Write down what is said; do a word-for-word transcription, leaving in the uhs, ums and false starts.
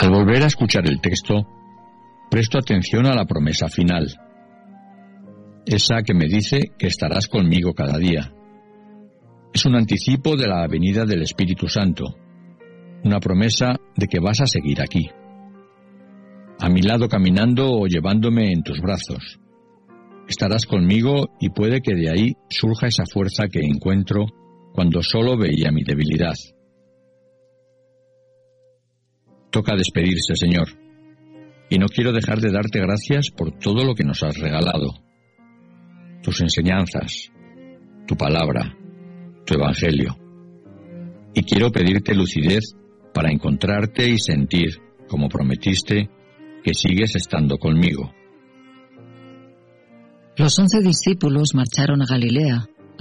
Al volver a escuchar el texto, presto atención a la promesa final, esa que me dice que estarás conmigo cada día. Es un anticipo de la venida del Espíritu Santo, una promesa de que vas a seguir aquí, a mi lado caminando o llevándome en tus brazos. Estarás conmigo y puede que de ahí surja esa fuerza que encuentro cuando solo veía mi debilidad. Toca despedirse, Señor, y no quiero dejar de darte gracias por todo lo que nos has regalado. Tus enseñanzas, tu palabra, tu evangelio. Y quiero pedirte lucidez para encontrarte y sentir, como prometiste, que sigues estando conmigo. Los once discípulos marcharon a Galilea,